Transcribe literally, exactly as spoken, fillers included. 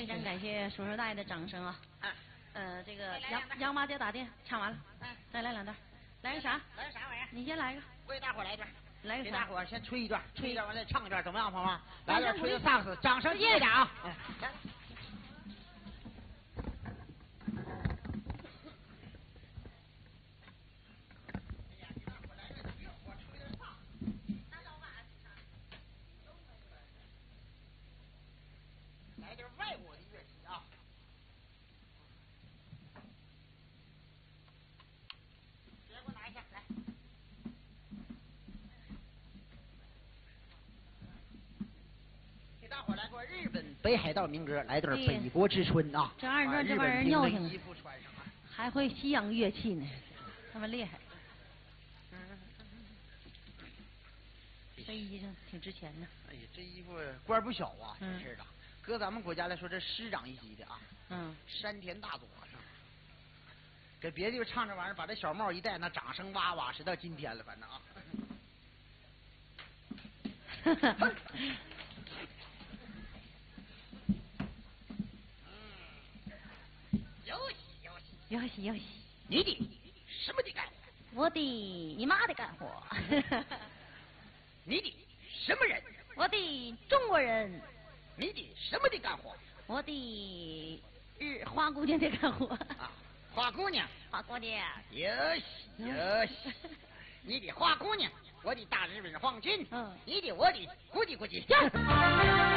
非常感谢叔叔大爷的掌声啊！ 啊， 呃，这个杨杨妈姐打电唱完了， 嗯， 再来两段，来个啥？ 来个啥玩意儿？ 你先来一个， 我给大伙来一段， 来个啥？ 给大伙先吹一段，吹一段完了唱一段，怎么样，朋友们？ 来来段吹的萨克斯，掌声热烈点啊！嗯，来。来点外国的乐器啊！别给我拿一下，来。给大伙来段日本北海道民歌，来段《北国之春》啊！ 这二段这帮人尿性，还会西洋乐器呢，他们厉害。这衣裳挺值钱的。 哎呀，这衣服官不小啊， 真是的。搁咱们国家来说，这师长一级的啊。 嗯。山田大佐是吧？给别的地方唱这玩意儿，把这小帽一戴，那掌声哇哇是到今天了，反正啊。哈哈。游戏游戏游戏游戏。 你的什么的干活？ 我的你妈的干活。 你的什么人？ 我的中国人。 你的什么的干活？ 我的日花姑娘的干活。 啊，花姑娘。 花姑娘。 游戏游戏。你的花姑娘，我的大日本皇军。嗯。你的我的，咕叽咕叽。